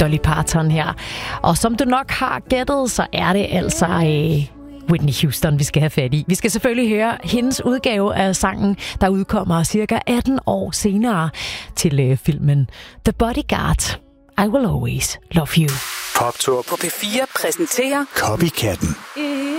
Dolly Parton her. Og som du nok har gættet, så er det altså Whitney Houston, vi skal have fat i. Vi skal selvfølgelig høre hendes udgave af sangen, der udkommer cirka 18 år senere til filmen The Bodyguard. I Will Always Love You. Poptur på P4 præsenterer Copycatten.